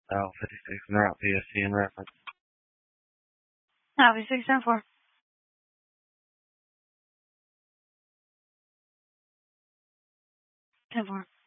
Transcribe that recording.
Dial 56 and route PST in reference. Copy 610-4. 10-4.